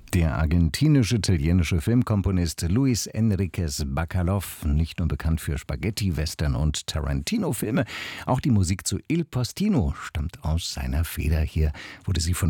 Der argentinisch-italienische Filmkomponist Luis Enriquez Bacalov, nicht nur bekannt für Spaghetti, Western und Tarantino-Filme, auch die Musik zu Il Postino stammt aus seiner Feder. Hier wurde sie von